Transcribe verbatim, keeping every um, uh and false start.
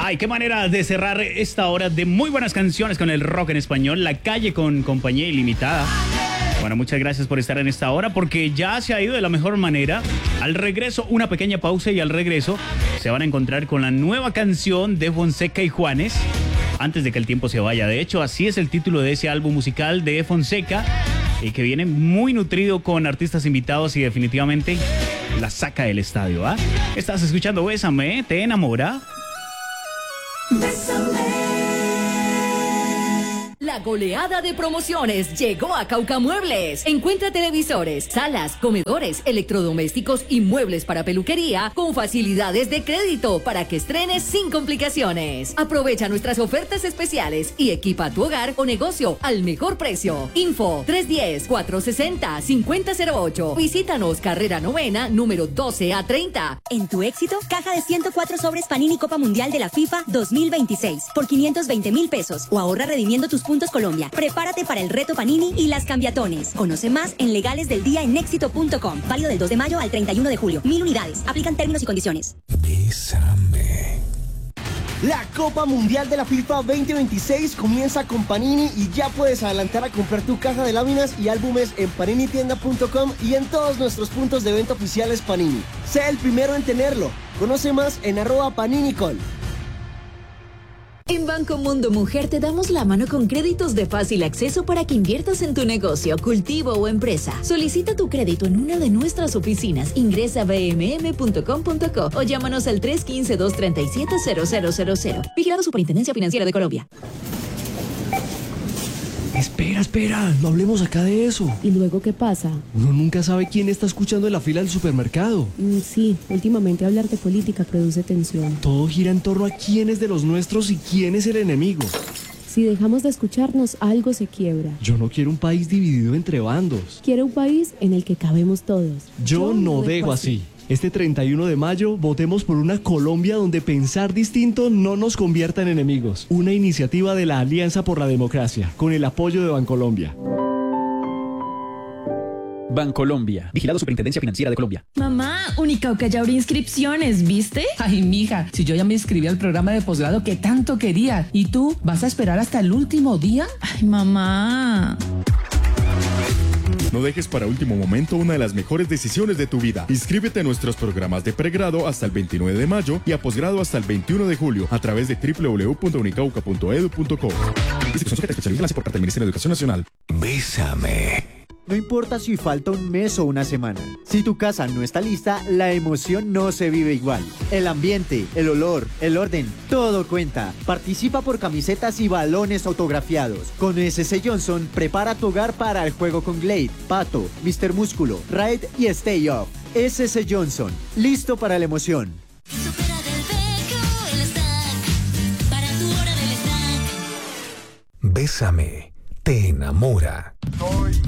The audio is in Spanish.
Ay, qué manera de cerrar esta hora de muy buenas canciones con el rock en español. La Calle con Compañía Ilimitada. Bueno, muchas gracias por estar en esta hora porque ya se ha ido de la mejor manera. Al regreso, una pequeña pausa y al regreso se van a encontrar con la nueva canción de Fonseca y Juanes. Antes de que el tiempo se vaya. De hecho, así es el título de ese álbum musical de Fonseca y que viene muy nutrido con artistas invitados y definitivamente la saca del estadio. ¿Ah? Estás escuchando Bésame, ¿te enamora? Bésame. La goleada de promociones llegó a Cauca Muebles. Encuentra televisores, salas, comedores, electrodomésticos y muebles para peluquería con facilidades de crédito para que estrenes sin complicaciones. Aprovecha nuestras ofertas especiales y equipa tu hogar o negocio al mejor precio. Info tres uno cero, cuatro seis cero, cinco cero cero ocho. Visítanos carrera novena, número doce a treinta. En tu éxito, caja de ciento cuatro sobres Panini Copa Mundial de la FIFA dos mil veintiséis por quinientos veinte mil pesos o ahorra redimiendo tus puntos Colombia. Prepárate para el reto Panini y las cambiatones. Conoce más en Legales del Día en éxito punto com. Válido del dos de mayo al treinta y uno de julio. Mil unidades. Aplican términos y condiciones. Bésame. La Copa Mundial de la FIFA veinte veintiséis comienza con Panini y ya puedes adelantar a comprar tu caja de láminas y álbumes en panini tienda punto com y en todos nuestros puntos de venta oficiales Panini. Sé el primero en tenerlo. Conoce más en arroba paninicol. En Banco Mundo Mujer te damos la mano con créditos de fácil acceso para que inviertas en tu negocio, cultivo o empresa. Solicita tu crédito en una de nuestras oficinas. Ingresa a b m m punto com punto co o llámanos al tres uno cinco, dos tres siete, cero cero cero cero. Vigilado Superintendencia Financiera de Colombia. Espera, espera, no hablemos acá de eso. ¿Y luego qué pasa? Uno nunca sabe quién está escuchando en la fila del supermercado. Mm, sí, últimamente hablar de política produce tensión. Todo gira en torno a quién es de los nuestros y quién es el enemigo. Si dejamos de escucharnos, algo se quiebra. Yo no quiero un país dividido entre bandos. Quiero un país en el que cabemos todos. Yo, Yo no, no dejo así. así. Este treinta y uno de mayo, votemos por una Colombia donde pensar distinto no nos convierta en enemigos. Una iniciativa de la Alianza por la Democracia, con el apoyo de Bancolombia. Bancolombia, vigilado Superintendencia Financiera de Colombia. Mamá, Unicauca ya abrió inscripciones, ¿viste? Ay, mija, si yo ya me inscribí al programa de posgrado que tanto quería. ¿Y tú, vas a esperar hasta el último día? Ay, mamá. No dejes para último momento una de las mejores decisiones de tu vida. Inscríbete a nuestros programas de pregrado hasta el veintinueve de mayo y a posgrado hasta el veintiuno de julio a través de w w w punto unicauca punto e d u punto co. Inscripción sujeta a especialidad por parte del Ministerio de Educación Nacional. Bésame. No importa si falta un mes o una semana. Si tu casa no está lista, la emoción no se vive igual. El ambiente, el olor, el orden, todo cuenta. Participa por camisetas y balones autografiados. Con S C Johnson, prepara tu hogar para el juego con Glade, Pato, mister Músculo, Raid y Stay Off. S C Johnson, listo para la emoción. Bésame, te enamora. Soy